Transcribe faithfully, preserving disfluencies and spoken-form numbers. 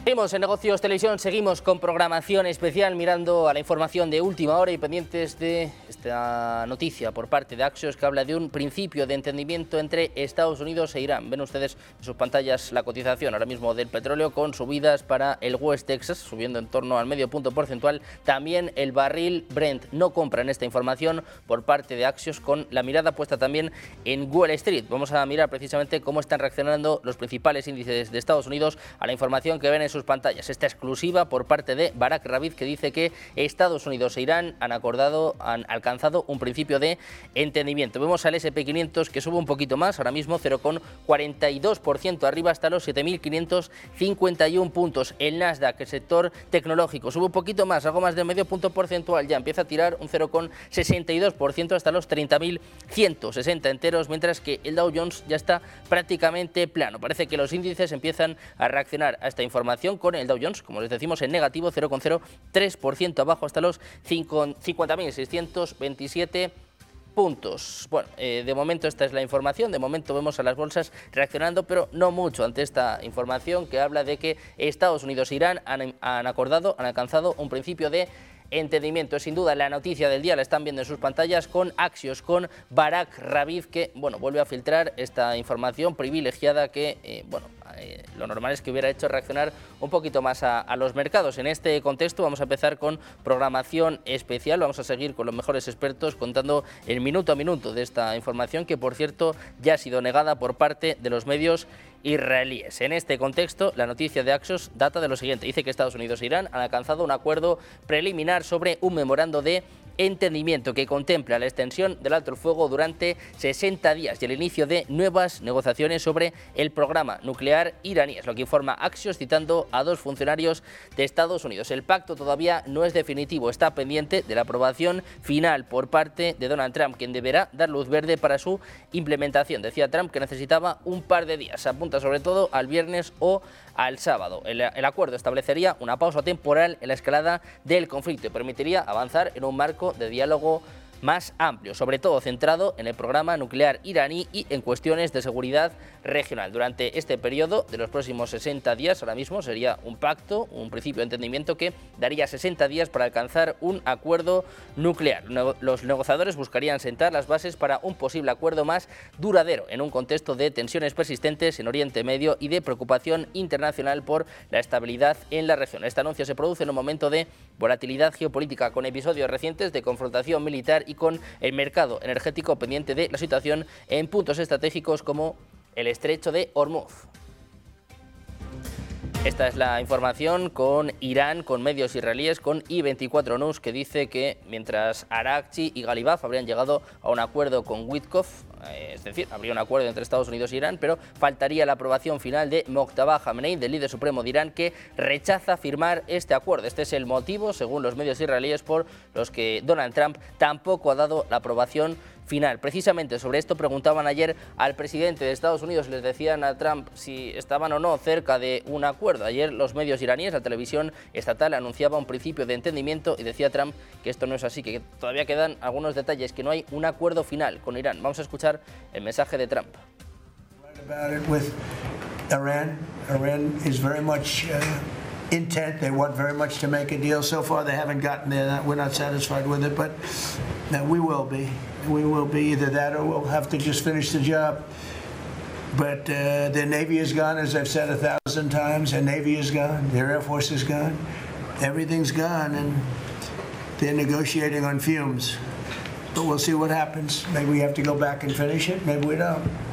Seguimos en Negocios Televisión, seguimos con programación especial mirando a la información de última hora y pendientes de esta noticia por parte de Axios que habla de un principio de entendimiento entre Estados Unidos e Irán. Ven ustedes en sus pantallas la cotización ahora mismo del petróleo con subidas para el West Texas, subiendo en torno al medio punto porcentual. También el barril Brent no compra en esta información por parte de Axios, con la mirada puesta también en Wall Street. Vamos a mirar precisamente cómo están reaccionando los principales índices de Estados Unidos a la información que ven en sus pantallas. Esta exclusiva por parte de Barak Ravid, que dice que Estados Unidos e Irán han acordado, han alcanzado un principio de entendimiento. Vemos al ese and pe quinientos que sube un poquito más, ahora mismo cero coma cuarenta y dos por ciento arriba hasta los siete mil quinientos cincuenta y uno puntos. El Nasdaq, el sector tecnológico, sube un poquito más, algo más de medio punto porcentual, ya empieza a tirar un cero coma sesenta y dos por ciento hasta los treinta mil ciento sesenta enteros, mientras que el Dow Jones ya está prácticamente plano. Parece que los índices empiezan a reaccionar a esta información, con el Dow Jones, como les decimos, en negativo, cero coma cero tres por ciento abajo hasta los cincuenta mil seiscientos veintisiete puntos. Bueno, eh, de momento esta es la información, de momento vemos a las bolsas reaccionando, pero no mucho ante esta información que habla de que Estados Unidos e Irán han, han acordado, han alcanzado un principio de entendimiento. Es sin duda la noticia del día, la están viendo en sus pantallas con Axios, con Barak Ravid, que bueno, vuelve a filtrar esta información privilegiada que eh, bueno, eh, lo normal es que hubiera hecho reaccionar un poquito más a, a los mercados. En este contexto vamos a empezar con programación especial, vamos a seguir con los mejores expertos contando el minuto a minuto de esta información, que por cierto ya ha sido negada por parte de los medios israelíes. En este contexto, la noticia de Axios data de lo siguiente. Dice que Estados Unidos e Irán han alcanzado un acuerdo preliminar sobre un memorando de entendimiento que contempla la extensión del alto el fuego durante sesenta días y el inicio de nuevas negociaciones sobre el programa nuclear iraní. Es lo que informa Axios, citando a dos funcionarios de Estados Unidos. El pacto todavía no es definitivo, está pendiente de la aprobación final por parte de Donald Trump, quien deberá dar luz verde para su implementación. Decía Trump que necesitaba un par de días. Se apunta sobre todo al viernes o al sábado. El, el acuerdo establecería una pausa temporal en la escalada del conflicto y permitiría avanzar en un marco de diálogo más amplio, sobre todo centrado en el programa nuclear iraní y en cuestiones de seguridad regional. Durante este periodo de los próximos sesenta días, ahora mismo sería un pacto, un principio de entendimiento que daría sesenta días para alcanzar un acuerdo nuclear. Los negociadores buscarían sentar las bases para un posible acuerdo más duradero en un contexto de tensiones persistentes en Oriente Medio y de preocupación internacional por la estabilidad en la región. Este anuncio se produce en un momento de volatilidad geopolítica, con episodios recientes de confrontación militar y con el mercado energético pendiente de la situación en puntos estratégicos como el estrecho de Hormuz. Esta es la información con Irán, con medios israelíes, con i veinticuatro News, que dice que mientras Araghchi y Galibaf habrían llegado a un acuerdo con Witkoff, eh, es decir, habría un acuerdo entre Estados Unidos e Irán, pero faltaría la aprobación final de Mojtaba Khamenei, del líder supremo de Irán, que rechaza firmar este acuerdo. Este es el motivo, según los medios israelíes, por los que Donald Trump tampoco ha dado la aprobación final. Precisamente sobre esto preguntaban ayer al presidente de Estados Unidos, les decían a Trump si estaban o no cerca de un acuerdo. Ayer los medios iraníes, la televisión estatal, anunciaba un principio de entendimiento y decía Trump que esto no es así, que todavía quedan algunos detalles, que no hay un acuerdo final con Irán. Vamos a escuchar el mensaje de Trump. Iran, Iran is very much uh, intent. They want very much to make a deal. So far, they haven't gotten there. We're not satisfied with it, but uh, we will be. We will be either that or we'll have to just finish the job. But uh, their Navy is gone, as I've said a thousand times. Their Navy is gone. Their Air Force is gone. Everything's gone, and they're negotiating on fumes. But we'll see what happens. Maybe we have to go back and finish it. Maybe we don't.